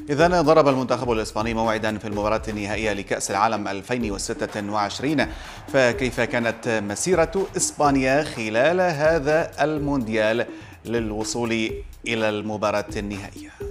إذن ضرب المنتخب الإسباني موعدا في المباراة النهائية لكأس العالم 2026، فكيف كانت مسيرة إسبانيا خلال هذا المونديال للوصول إلى المباراة النهائية؟